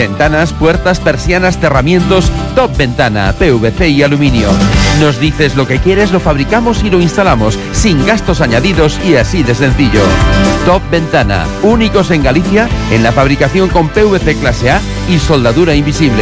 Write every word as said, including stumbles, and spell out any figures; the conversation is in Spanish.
Ventanas, puertas, persianas, cerramientos, Top Ventana, P V C y aluminio. Nos dices lo que quieres, lo fabricamos y lo instalamos, sin gastos añadidos y así de sencillo. Top Ventana, únicos en Galicia en la fabricación con P V C clase A y soldadura invisible.